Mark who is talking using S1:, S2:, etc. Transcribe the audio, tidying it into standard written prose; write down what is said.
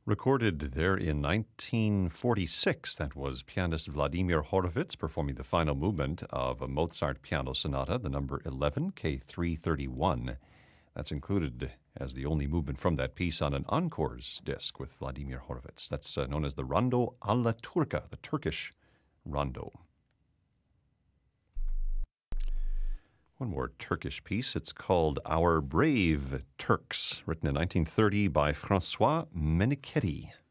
S1: Recorded there in 1946, that was pianist Vladimir Horowitz performing the final movement of a Mozart piano sonata, the number 11, K331. That's included as the only movement from that piece on an Encores disc with Vladimir Horowitz. That's known as the Rondo alla Turca, the Turkish rondo. One more Turkish piece. It's called Our Brave Turks, written in 1930 by François Meniketti.